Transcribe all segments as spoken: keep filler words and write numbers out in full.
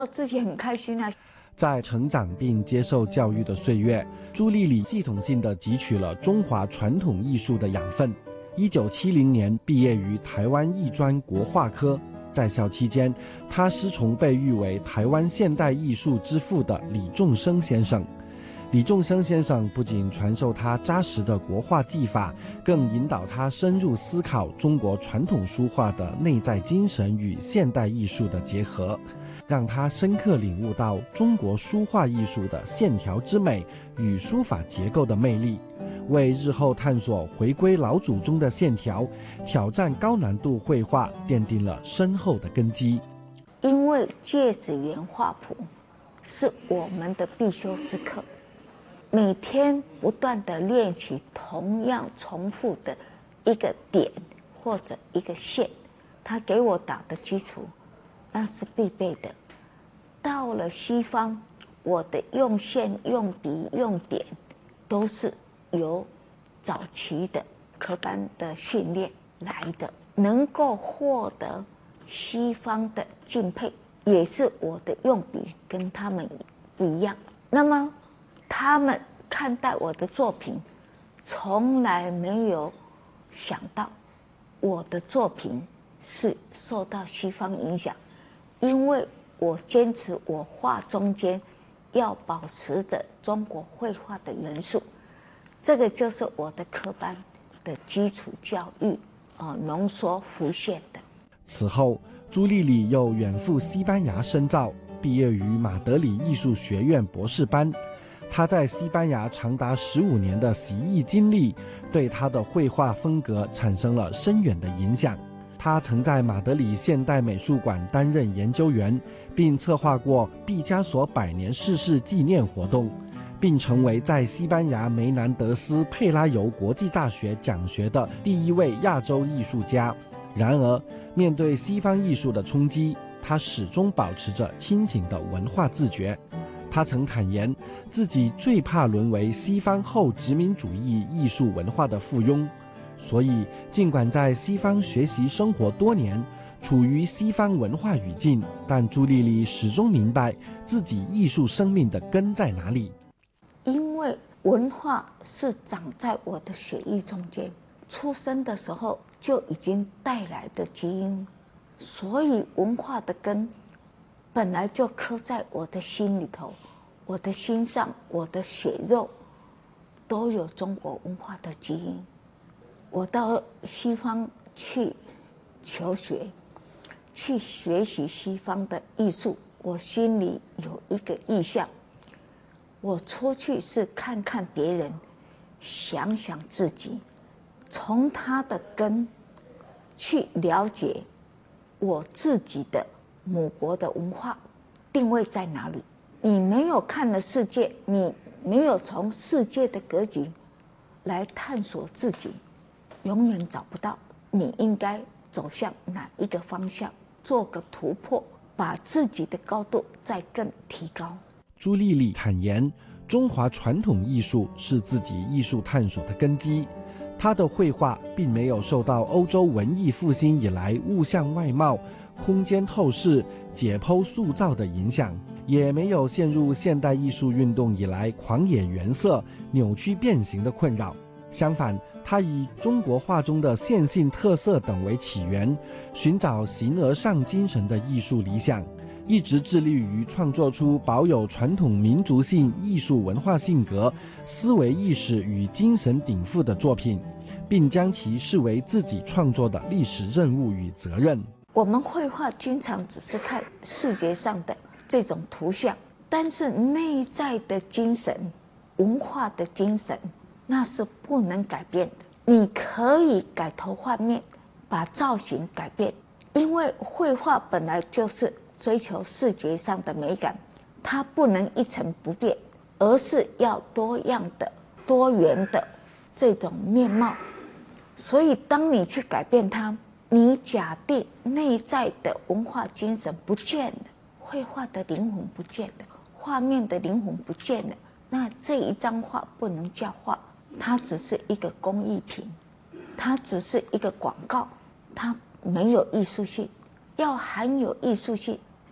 我自己很开心啊。 在成长并接受教育的岁月，朱丽丽系统性地汲取了中华传统艺术的养分。一九七零年毕业于台湾艺专国画科，在校期间，她师从被誉为台湾现代艺术之父的李仲生先生。李仲生先生不仅传授他扎实的国画技法，更引导他深入思考中国传统书画的内在精神与现代艺术的结合，让他深刻领悟到中国书画艺术的线条之美与书法结构的魅力，为日后探索回归老祖宗的线条，挑战高难度绘画奠定了深厚的根基。 因为芥子园画谱是我们的必修之课，每天不断的练习同样重复的一个点或者一个线，他给我打的基础那是必备的。到了西方，我的用线、用笔、用点都是由早期的科班的训练来的，能够获得西方的敬佩，也是我的用笔跟他们不一样。那么他们看待我的作品，从来没有想到我的作品是受到西方影响，因为我坚持我画中间要保持着中国绘画的元素，这个就是我的科班的基础教育啊浓缩浮现的。 此后，朱丽丽又远赴西班牙深造，毕业于马德里艺术学院博士班。她在西班牙长达十五年的习艺经历，对她的绘画风格产生了深远的影响。她曾在马德里现代美术馆担任研究员，并策划过毕加索百年逝世纪念活动，并成为在西班牙梅南德斯佩拉尤国际大学讲学的第一位亚洲艺术家。然而，面对西方艺术的冲击，她始终保持着清醒的文化自觉。他曾坦言，自己最怕沦为西方后殖民主义艺术文化的附庸，所以尽管在西方学习生活多年，处于西方文化语境，但朱丽丽始终明白自己艺术生命的根在哪里。 因为文化是长在我的血液中间，出生的时候就已经带来的基因，所以文化的根本来就刻在我的心里头，我的心上，我的血肉都有中国文化的基因。我到西方去求学，去学习西方的艺术，我心里有一个意向，我出去是看看别人，想想自己，从他的根去了解我自己的母国的文化定位在哪里。你没有看了世界，你没有从世界的格局来探索自己，永远找不到你应该走向哪一个方向，做个突破，把自己的高度再更提高。 朱丽丽坦言，中华传统艺术是自己艺术探索的根基。她的绘画并没有受到欧洲文艺复兴以来物象外貌、空间透视、解剖塑造的影响，也没有陷入现代艺术运动以来狂野原色、扭曲变形的困扰。相反，他以中国画中的线性特色等为起源，寻找形而上精神的艺术理想，一直致力于创作出保有传统民族性艺术文化性格、思维意识与精神禀赋的作品，并将其视为自己创作的历史任务与责任。 我们绘画经常只是看视觉上的这种图像，但是内在的精神、文化的精神，那是不能改变的。你可以改头换面，把造型改变，因为绘画本来就是追求视觉上的美感，它不能一成不变，而是要多样的、多元的这种面貌。所以当你去改变它，你假定内在的文化精神不见了，绘画的灵魂不见了，画面的灵魂不见了，那这一张画不能叫画，它只是一个工艺品，它只是一个广告，它没有艺术性。要含有艺术性，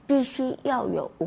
必须要有文